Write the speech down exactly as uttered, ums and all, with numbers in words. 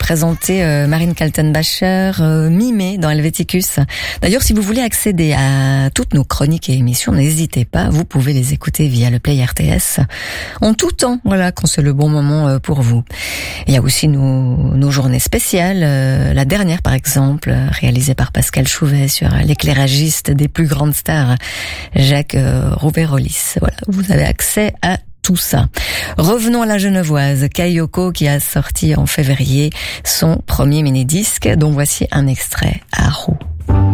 présenté euh, Marine Kaltenbacher euh, mi-mai dans Helvéticus. D'ailleurs, si vous voulez accéder à toutes nos chroniques et émissions, n'hésitez pas, vous pouvez les écouter via le Play R T S en tout temps, voilà, quand c'est le bon moment euh, pour vous. Il y a aussi nos, nos journées spéciales, euh, la dernière par exemple, réalisée par Pascal Chouvet sur l'éclairagiste des plus grandes stars, Jacques euh, Rouvérolis. Voilà, vous avez accès à tout ça. Revenons à la Genevoise, Kayoko, qui a sorti en février son premier mini-disque, dont voici un extrait à Roux.